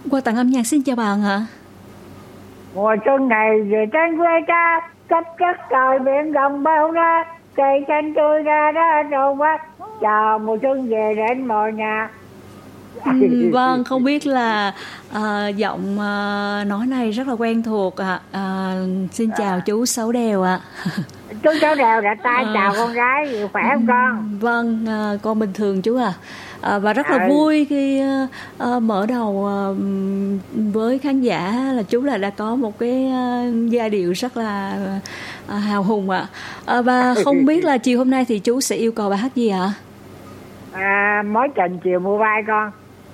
Qua tặng âm nhạc xin chào bạn ạ. Mùa xuân này về trên quê ta, cách đất trời biển rộng bao la, cây xanh tươi ra đã trổ mắt, chào mùa xuân về đến mọi nhà. Vâng, không biết là giọng nói này rất là quen thuộc ạ. Xin chào chú Sáu Đèo ạ. Chú Sáu Đèo đã tay chào con gái, khỏe không con? Vâng, con bình thường chú ạ. Và rất là vui khi mở đầu với khán giả là chú là đã có một cái giai điệu rất là hào hùng ạ. Và không biết là chiều hôm nay thì chú sẽ yêu cầu bài hát gì ạ? Mối tình chiều mua vai con.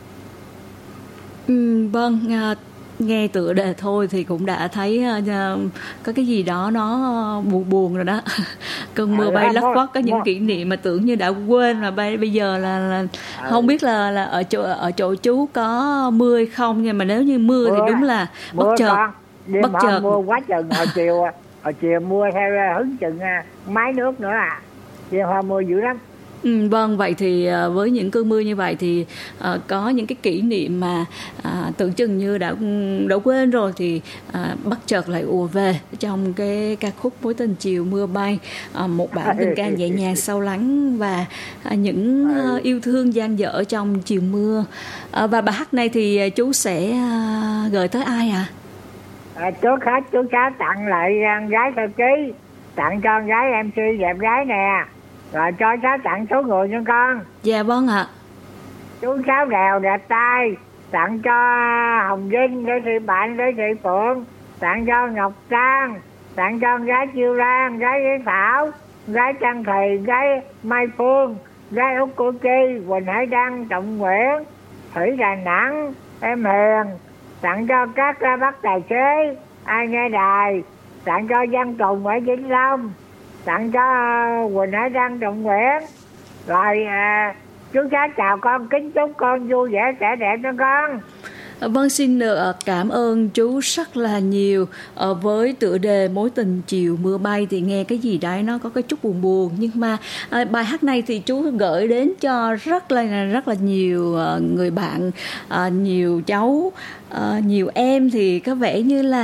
Vâng, nghe tựa đề thôi thì cũng đã thấy có cái gì đó nó buồn buồn rồi đó. Cơn mưa bay lất phất, có những kỷ niệm mà tưởng như đã quên mà bây giờ là không biết là ở chỗ chú có mưa hay không, nhưng mà nếu như mưa thì đúng là bất chợt. Bất chợt mưa quá trời. Hồi chiều mưa theo hứng chừng máy nước nữa chiều hoa mưa dữ lắm. Vâng, vậy thì với những cơn mưa như vậy thì có những cái kỷ niệm mà tưởng chừng như đã quên rồi thì bất chợt lại ùa về trong cái ca khúc Mối tình chiều mưa bay, một bản tình ca nhẹ nhàng sâu lắng và những yêu thương dang dở trong chiều mưa. Và bài hát này thì chú sẽ gửi tới ai ạ? Trước hết chú sẽ tặng lại con gái Thư Ký, tặng cho con gái MC đẹp gái nè, rồi cho cháu tặng số người nha con. Dạ vâng ạ. Chú Sáu Đèo đẹp trai tặng cho Hồng Vinh, để thị bạn, để thị Phượng, tặng cho Ngọc Trang, tặng cho gái Chiêu Lan, gái Yến Thảo, gái Trăng Thùy, gái Mai Phương, gái Út Cô Chi, Quỳnh Hải Đăng, Trọng Nguyễn, Thủy Đà Nẵng, em Hiền, tặng cho các bác tài xế ai nghe đài, tặng cho Văn Tùng ở Vĩnh Long, tặng cho Quỳnh Hải Đăng, Trọng Nguyễn. Rồi chú cháu chào con, kính chúc con vui vẻ trẻ đẹp đó con. Vâng, xin cảm ơn chú rất là nhiều. Với tựa đề Mối tình chiều mưa bay thì nghe cái gì đấy nó có cái chút buồn buồn, nhưng mà bài hát này thì chú gửi đến cho rất là nhiều người bạn, nhiều cháu, nhiều em, thì có vẻ như là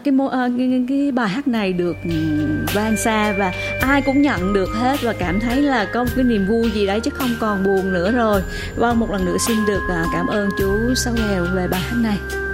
cái bài hát này được vang xa và ai cũng nhận được hết và cảm thấy là có một cái niềm vui gì đấy chứ không còn buồn nữa rồi. Vâng, một lần nữa xin được cảm ơn chú Sáu Đèo về bài hát này.